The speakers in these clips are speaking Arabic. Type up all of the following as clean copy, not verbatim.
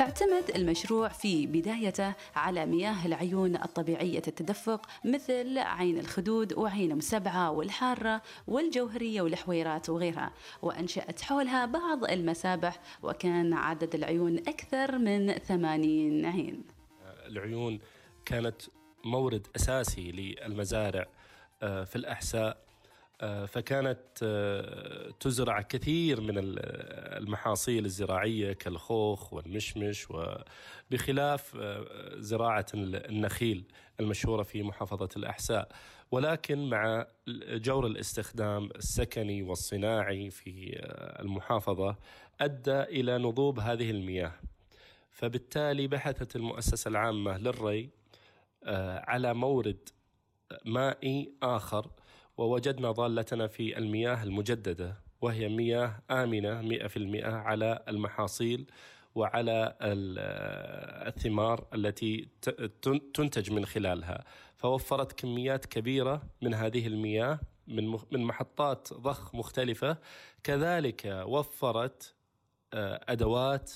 اعتمد المشروع في بدايته على مياه العيون الطبيعية التدفق مثل عين الخدود وعين مسبعة والحارة والجوهرية والحويرات وغيرها، وأنشأت حولها بعض المسابح، وكان عدد العيون أكثر من 80 عين. العيون كانت مورد أساسي للمزارع في الأحساء، فكانت تزرع كثير من المحاصيل الزراعية كالخوخ والمشمش، وبخلاف زراعة النخيل المشهورة في محافظة الأحساء. ولكن مع جور الاستخدام السكني والصناعي في المحافظة أدى إلى نضوب هذه المياه، فبالتالي بحثت المؤسسة العامة للري على مورد مائي آخر، ووجدنا ضالتنا في المياه المجددة، وهي مياه آمنة 100% على المحاصيل وعلى الثمار التي تنتج من خلالها. فوفرت كميات كبيرة من هذه المياه من محطات ضخ مختلفة. كذلك وفرت أدوات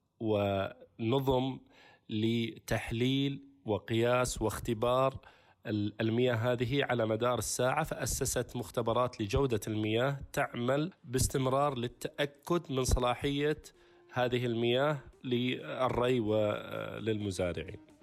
ونظم لتحليل وقياس واختبار المياه هذه على مدار الساعة، فأسست مختبرات لجودة المياه تعمل باستمرار للتأكد من صلاحية هذه المياه للري وللمزارعين.